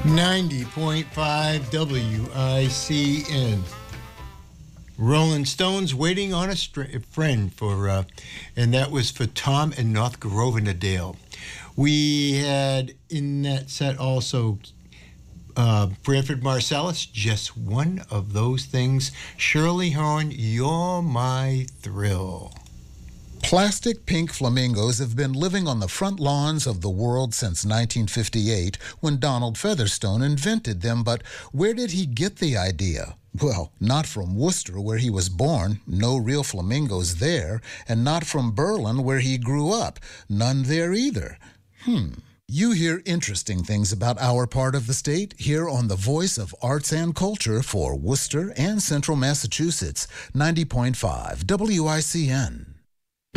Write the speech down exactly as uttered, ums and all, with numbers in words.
ninety point five W I C N. Rolling Stones, Waiting on a Str- Friend, for, uh, and that was for Tom and North Grovenadale. We had in that set also uh, Branford Marsalis, Just One of Those Things. Shirley Horn, You're My Thrill. Plastic pink flamingos have been living on the front lawns of the world since nineteen fifty-eight, when Donald Featherstone invented them. But where did he get the idea? Well, not from Worcester, where he was born, no real flamingos there, and not from Berlin, where he grew up, none there either. Hmm. You hear interesting things about our part of the state here on the Voice of Arts and Culture for Worcester and Central Massachusetts, ninety point five W I C N.